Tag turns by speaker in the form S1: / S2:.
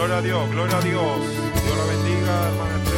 S1: gloria a Dios, gloria a Dios. Dios la bendiga, hermana Estrella.